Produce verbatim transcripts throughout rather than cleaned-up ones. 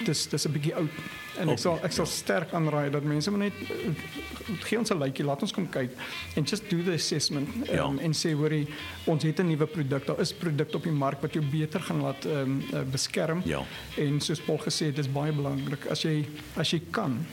dis dis 'n bietjie oud. En ek sal ek sal sterk aanraai dat mense maar net uh, gee ons 'n lykie, laat ons kom kyk en just do the assessment um, Ja. en sê hoorie, ons het 'n nuwe produk, daar is produkte op die mark wat jou beter gaan laat um, uh, beskerm. Ja. En soos Paul gesê het, dis baie belangrik as jy as jy kan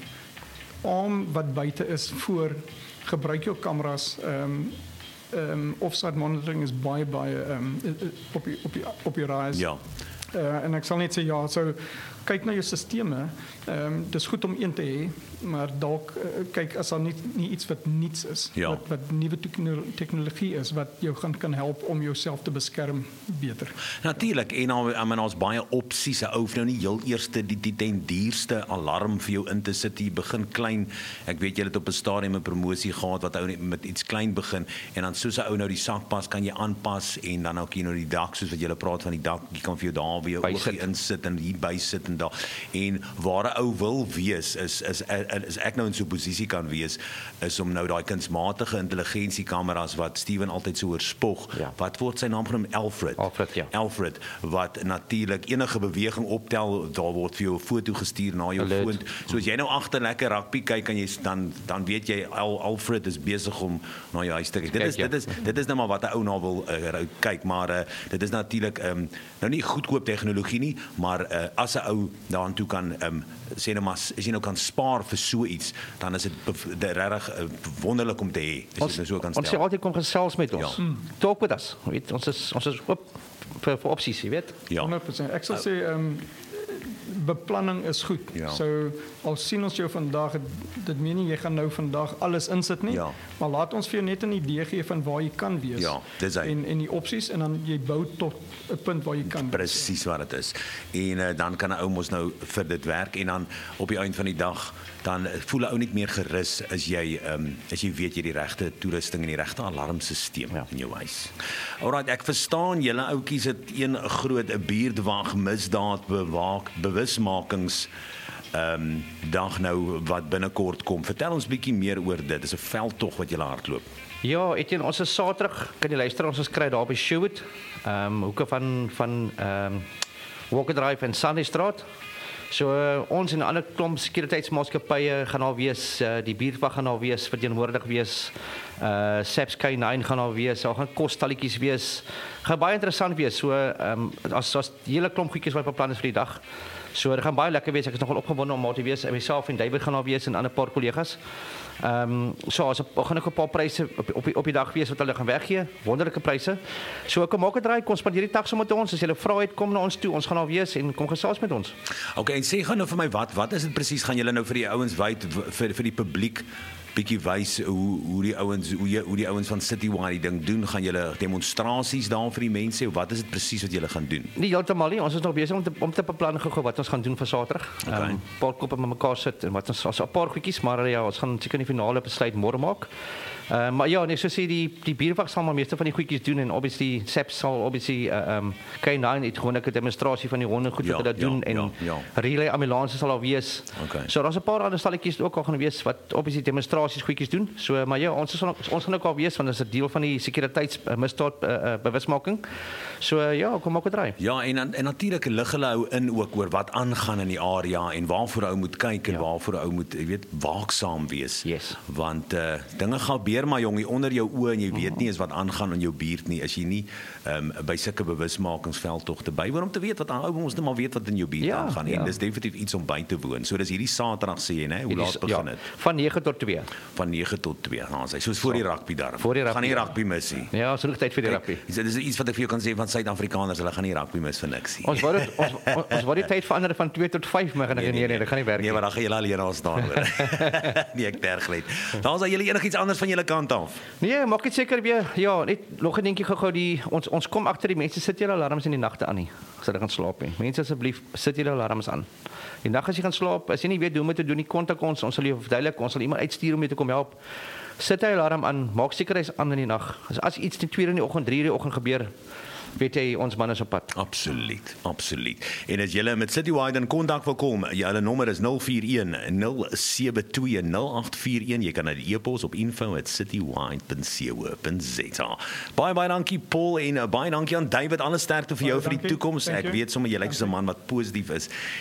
arm wat buite is voor gebruik jou kameras. Um, um, offsite monitoring is baie baie um, op die, op die, op die rise. Ja. Uh, en ek sal net sê ja, so kyk na jou sisteme. Ehm um, dis goed om een te hê, maar dalk uh, kyk as daar nie nie iets wat niets is, Ja. wat wat nuwe tegnologie is wat jou gaan kan help om jouself te beskerm beter. Natuurlik, en nou, I mean, ons baie opsies. 'n Ou hoef nou nie heel eerste die die ten duurste alarm vir jou in te sit. Jy begin klein. Ek weet jy het op 'n stadium 'n promosie gehad wat ou met iets klein begin en dan soos 'n ou nou die sakpas kan jy aanpas en dan ook jy nou die dak soos wat jy praat van die dak, jy kan vir jou daar weer oogie insit en hier by sit en daar. En waar 'n ou wil wees is is is ek nou in so 'n posisie kan wees is om nou daai kunsmatige intelligensiekameras wat Steven altyd so oorspog. Ja. Wat word sy naam genoem? Alfred. Alfred, ja. Alfred wat natuurlik enige beweging optel, daar word vir jou 'n foto gestuur na jou Alert. foon. So as jy nou agter lekker rugby kyk kan jy dan dan weet jy Al, Alfred is besig om na jou huis te kyk. Dit is Kyk, ja. dit is dit is nou maar wat 'n ou na wil uh, kyk, maar uh, dit is natuurlik um, nou nie goedkoop tegnologie nie, maar uh, as 'n ou daartoe kan um, sê nou maar as jy nou kan spaar vir so iets, dan is dit regtig uh, wonderlik om te hê. As Ons, jy dit nou so kan ons sê stel. altyd kom gesels met ons. Ja. Talk with us. Weet, ons is ons is oop vir vir opsies, jy weet. Ja. honderd persent. Ek sal sê ehm um, beplanning is goed. Ja. So al sien ons jou vandag, dit meen nie jy gaan nou vandag alles insit nie, Ja. maar laat ons vir jou net 'n idee gee van waar jy kan wees. Ja, dis hy. en en die opsies en dan jy bou tot 'n punt waar jy kan. Presies wat dit is. En uh, dan kan 'n ou mos nou vir dit werk en dan op die einde van die dag dan voel 'n ou net meer gerus as jy um, as jy weet jy die regte toerusting en die regte alarmstelsel Ja. in jou huis. Alraai, ek verstaan julle ouetjies het een groot 'n buurtwag misdaad bewaak bewusmakings ehm um, dag nou wat binnekort kom. Vertel ons bietjie meer oor dit. Dis 'n veldtog wat julle hardloop. Ja, Etienne, ons is Saterdag, kan jy luister, ons is kry daar by Sherwood. Ehm um, hoeke van van ehm um, Walker Drive en Sandeystraat. So uh, ons en 'n ander klomp sekuriteitsmaatskappye gaan daar wees, uh, die buurtwag gaan daar wees, verteenwoordig wees. Uh SAPS K nine gaan daar wees, daar gaan kostalletjies wees. Gaan baie interessant wees. So ehm um, as as die hele klomp goedjies wat beplan is vir die dag. So dit gaan baie lekker wees. Ek is nogal opgewonde om daar te wees. Myself en David gaan daar wees en 'n ander paar kollegas. Ehm um, so as ek gaan ook 'n paar pryse op op die, op die dag wees wat hulle gaan weggee. Wonderlike pryse. So kom maak 'n draai, kom spandeer die tag saam met ons. As jy vra het, kom na ons toe. Ons gaan daar wees en kom gesels met ons. Okay, en sê gou nou vir my wat wat is dit presies gaan julle nou vir die ouens wyd vir vir die publiek bietjie wys hoe hoe die ouens hoe jy, hoe die ouens van Citywide die ding doen? Gaan julle demonstrasies daar vir die mense of wat is dit presies wat julle gaan doen? Nie heeltemal nie. Ons is nog besig om te om te beplan gou wat ons gaan doen vir Saterdag. Okay. Ehm, 'n paar koppe met mekaar sit en wat ons ons 'n paar goedjies, maar ja, ons gaan seker die finale besluit môre maak. Uh, maar ja, nee, so sê die die buurtwag sal maar meeste van die goedjies doen en obviously SAPS sal obviously uh, um, K nine het gewoon 'n demonstrasie van die honde goed Ja, wat hulle ja, doen en ja, ja. relay ambulanses sal al wees. Okay. So daar's 'n paar ander stalletjies ook al gaan wees wat obviously demonstrasies goedjies doen. So maar ja, ons is ons gaan ook al wees want dit is 'n deel van die sekuriteits uh, misdaad uh, uh, bewusmaking. So uh, ja, kom ook draai. Ja, en en natuurlik lig hulle ou in ook oor wat aangaan in die area en waarvoor ou moet kyk en Ja. waarvoor ou moet, jy weet, waaksaam wees. Yes. Want uh, dinge gaan beer maar jong hier onder jou oë en jy weet nie eens wat aangaan in jou buurt nie as jy nie um, by sulke bewusmakingsveldtogte bywoon om te weet wat ou ons net maar weet wat in jou buurt Ja, aangaan ja. en dis definitief iets om by te woon. So dis hierdie Saterdag sê jy, né? Hoe laat begin dit? Ja, van negen tot twee. Van negen tot twee. Nou, sê soos voor die rugby daar. Voor die rugby, gaan nie ja. rugby mis nie. Ja, ons het nog tyd vir die rugby. Dis dis iets wat ek vir jou kan sê van Suid-Afrikaners, hulle gaan nie rugby mis vir niks nie. Ons wou dit ons ons, ons wou die tyd verander van twee tot vyf, maar nee, nee, nee, dit gaan nie werk Nee, nie. maar dan gaan julle alleen al staan hoor. Nee, ek terg net. Dan is daar julle enigiets anders van julle kant af. Nee, maak dit seker weer. Ja, net nog 'n dingetjie gou-gou die ons ons kom agter die mense sit julle alarms in die nagte aan nie. As hulle gaan slaap nie. Mense asseblief sit julle alarms aan. Die nag as jy gaan slaap, as jy nie weet hoe om dit te doen nie, kontak ons. Ons sal jou verduidelik. Ons sal iemand uitstuur om jou te kom help. Sit jy alarm aan, maak seker hy's aan in die nag. As as iets ten twee in die oggend, drie in die oggend gebeur, weet jy ons man is op pad. Absoluut, absoluut. En as julle met Citywide in kontak wil kom, julle nommer is nul vier een nul sewe twee nul agt vier een. Jy kan na die e-pos op info at citywide dot co dot za. Baie baie dankie Paul en uh, baie dankie aan David. Alle sterkte vir jou Baie vir die dankie. toekoms. Thank Ek you. weet sommer jy lyk soos 'n man wat positief is